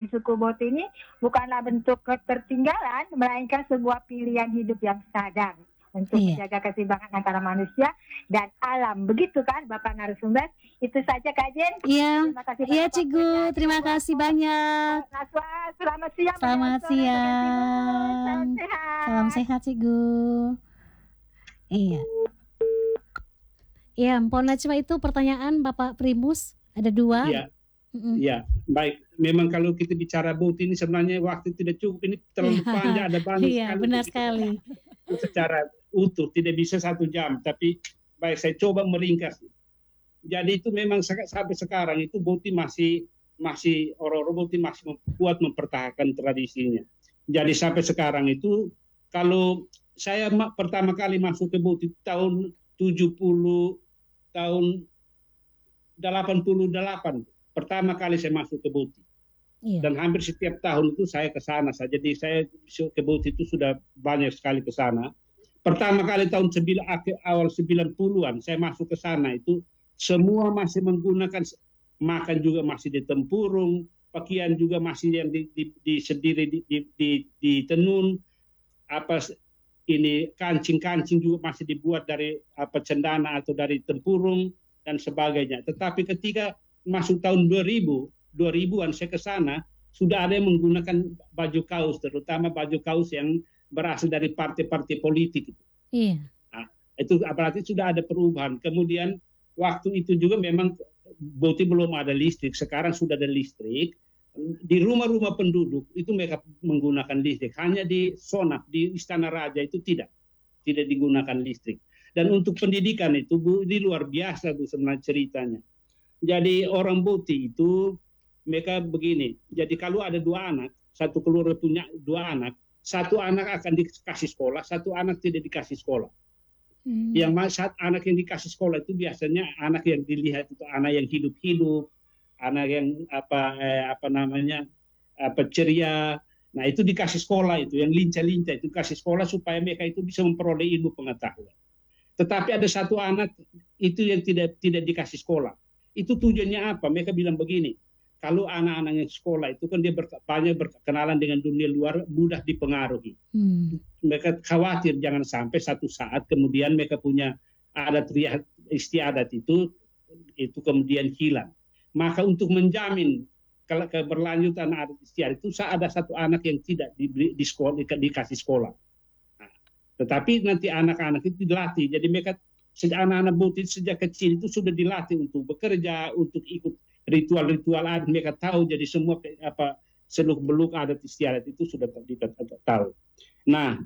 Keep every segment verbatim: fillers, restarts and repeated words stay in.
suku Boti ini bukanlah bentuk ketertinggalan, melainkan sebuah pilihan hidup yang sadar untuk Iya. menjaga keseimbangan antara manusia dan alam. Begitu kan Bapak narasumber? Itu saja Kak Jen. Iya, Terima kasih iya banyak Cigu, waktunya. terima kasih banyak. Naswa, selamat siang, Selamat menjelang sore, bagian timur. siang. Salam Salam sehat. sehat Cigu. Iya. Iya, Mpok Najwa itu pertanyaan Bapak Primus ada dua. Iya, Mm-mm. iya, baik. Memang kalau kita bicara Boti ini sebenarnya waktu tidak cukup, ini terlalu Iya. panjang, ada banyak Iya, sekali. benar untuk sekali. kita secara utuh, tidak bisa satu jam. Tapi baik, saya coba meringkas. Jadi itu memang sek- sampai sekarang itu Boti masih masih orang-orang Boti masih mem- kuat mempertahankan tradisinya. Jadi sampai sekarang itu kalau saya ma- pertama kali masuk ke Boti tahun tujuh puluh tahun delapan puluh delapan pertama kali saya masuk ke Boti. Iya. Dan hampir setiap tahun itu saya ke sana saja. Jadi saya ke Boti itu sudah banyak sekali ke sana. Pertama kali tahun sembilan, akhir awal sembilan puluhan saya masuk ke sana itu semua masih menggunakan, makan juga masih di tempurung, pakaian juga masih yang di, di, di sendiri di, di, di, di tenun, apa ini kancing-kancing juga masih dibuat dari apa cendana atau dari tempurung dan sebagainya. Tetapi ketika masuk tahun dua ribu, dua ribuan saya ke sana, sudah ada yang menggunakan baju kaos, terutama baju kaos yang berasal dari partai-partai politik. Iya. Nah, itu berarti sudah ada perubahan. Kemudian waktu itu juga memang Boti belum ada listrik, sekarang sudah ada listrik. Di rumah-rumah penduduk itu mereka menggunakan listrik. Hanya di Sonap, di Istana Raja itu tidak, tidak digunakan listrik. Dan untuk pendidikan itu Bu, ini luar biasa Bu sebenarnya ceritanya. Jadi orang Boti itu mereka begini. Jadi kalau ada dua anak, satu keluarga punya dua anak, satu anak akan dikasih sekolah, satu anak tidak dikasih sekolah. Hmm. Yang saat anak yang dikasih sekolah itu biasanya anak yang dilihat itu anak yang hidup-hidup, anak yang apa eh, apa namanya apa ceria. Nah itu dikasih sekolah itu, yang lincah-lincah itu kasih sekolah supaya mereka itu bisa memperoleh ilmu pengetahuan. Tetapi ada satu anak itu yang tidak tidak dikasih sekolah. Itu tujuannya apa? Mereka bilang begini, kalau anak-anak yang sekolah itu kan dia ber, banyak berkenalan dengan dunia luar, mudah dipengaruhi. Hmm. Mereka khawatir jangan sampai satu saat kemudian mereka punya adat istiadat itu itu kemudian hilang. Maka untuk menjamin keberlanjutan adat istiadat itu ada satu anak yang tidak di, di sekolah di, dikasih sekolah. Nah, tetapi nanti anak-anak itu dilatih. Jadi mereka anak-anak Boti sejak kecil itu sudah dilatih untuk bekerja, untuk ikut ritual-ritual adat. Mereka tahu jadi semua apa seluk beluk adat istiadat itu sudah tahu. Nah,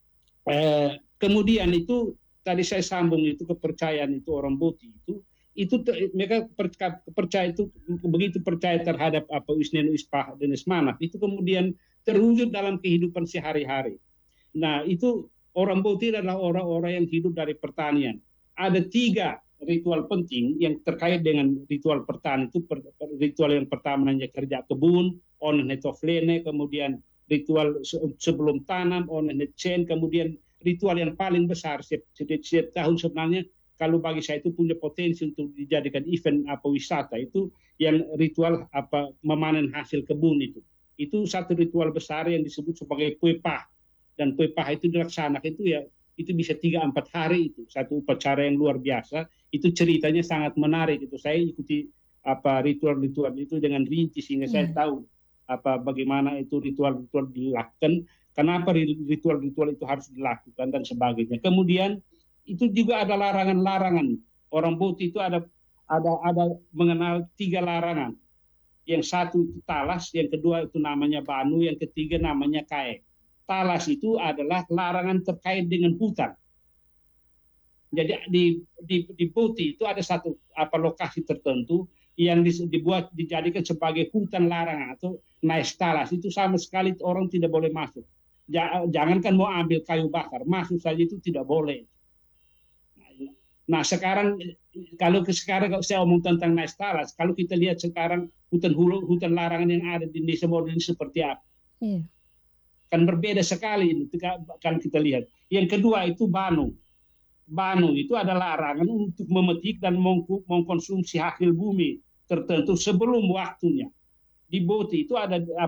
eh, kemudian itu tadi saya sambung itu kepercayaan itu orang Boti itu itu mereka percaya itu begitu percaya terhadap apa Wisnenu Ispah dan Ismanaf itu kemudian terwujud dalam kehidupan sehari-hari. Nah, itu orang Boti adalah orang-orang yang hidup dari pertanian. Ada tiga ritual penting yang terkait dengan ritual pertanian itu. Ritual yang pertama namanya kerja kebun, onen netoflene, kemudian ritual sebelum tanam, onen netcen, kemudian ritual yang paling besar setiap, setiap tahun sebenarnya kalau bagi saya itu punya potensi untuk dijadikan event apa wisata itu yang ritual apa memanen hasil kebun itu. Itu satu ritual besar yang disebut sebagai kue pah. Dan kue pah itu dilaksanakan itu ya itu bisa tiga empat hari itu satu upacara yang luar biasa. Itu ceritanya sangat menarik itu. Saya ikuti apa ritual-ritual itu dengan rinci sehingga yeah. saya tahu apa bagaimana itu ritual-ritual dilakukan, kenapa ritual-ritual itu harus dilakukan dan sebagainya. Kemudian itu juga ada larangan-larangan. Orang Boti itu ada ada ada mengenal tiga larangan. Yang satu itu talas, yang kedua itu namanya banu, yang ketiga namanya kae. Talas itu adalah larangan terkait dengan hutan. Jadi di di, di Boti itu ada satu apa lokasi tertentu yang dibuat dijadikan sebagai hutan larangan atau naestalas, itu sama sekali orang tidak boleh masuk. Jangankan mau ambil kayu bakar, masuk saja itu tidak boleh. Nah sekarang kalau sekarang kalau saya omong tentang naestalas, kalau kita lihat sekarang hutan hulu, hutan larangan yang ada di Indonesia modern seperti apa? Yeah. Kan berbeda sekali kalau kita lihat. Yang kedua itu banu. Banu itu adalah larangan untuk memetik dan mengkonsumsi hasil bumi tertentu sebelum waktunya. Di Boti itu ada